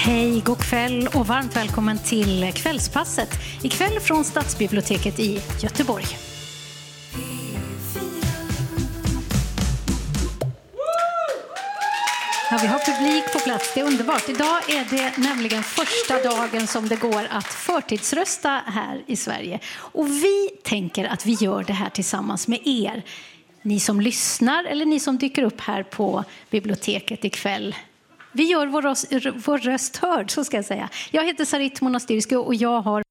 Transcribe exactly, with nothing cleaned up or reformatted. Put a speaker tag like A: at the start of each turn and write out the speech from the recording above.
A: Hej, god kväll och varmt välkommen till Kvällspasset. Ikväll från Stadsbiblioteket i Göteborg. Ja, vi har publik på plats, det är underbart. Idag är det nämligen första dagen som det går att förtidsrösta här i Sverige. Och vi tänker att vi gör det här tillsammans med er. Ni som lyssnar eller ni som dyker upp här på biblioteket ikväll. Vi gör vår röst, vår röst hörd, så ska jag säga. Jag heter Sarit Monastirski och jag har